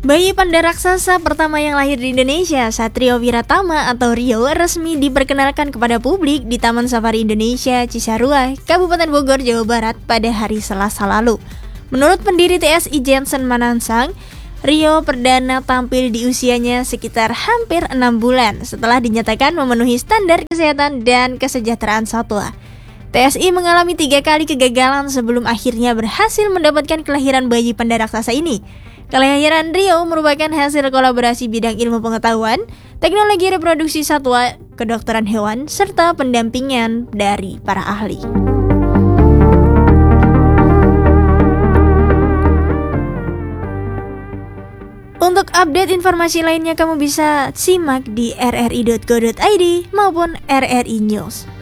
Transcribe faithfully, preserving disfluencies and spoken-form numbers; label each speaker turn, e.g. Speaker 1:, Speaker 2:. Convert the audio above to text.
Speaker 1: Bayi panda raksasa pertama yang lahir di Indonesia, Satrio Wiratama atau Rio, resmi diperkenalkan kepada publik di Taman Safari Indonesia Cisarua, Kabupaten Bogor, Jawa Barat pada hari Selasa lalu. Menurut pendiri T S I Jensen Manansang, Rio perdana tampil di usianya sekitar hampir enam bulan setelah dinyatakan memenuhi standar kesehatan dan kesejahteraan satwa. T S I mengalami tiga kali kegagalan sebelum akhirnya berhasil mendapatkan kelahiran bayi panda raksasa ini. Kelahiran Rio merupakan hasil kolaborasi bidang ilmu pengetahuan, teknologi reproduksi satwa, kedokteran hewan, serta pendampingan dari para ahli. Untuk update informasi lainnya kamu bisa simak di r r i dot go dot i d maupun R R I News.